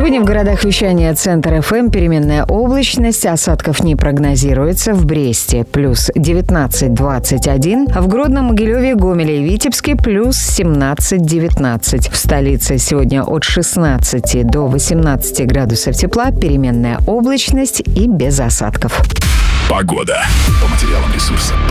Сегодня в городах вещания Центр ФМ переменная облачность, осадков не прогнозируется. В Бресте плюс 19-21, а в Гродно, Могилеве, Гомеле и Витебске плюс 17-19. В столице сегодня от 16 до 18 градусов тепла, переменная облачность и без осадков. Погода по материалам ресурса.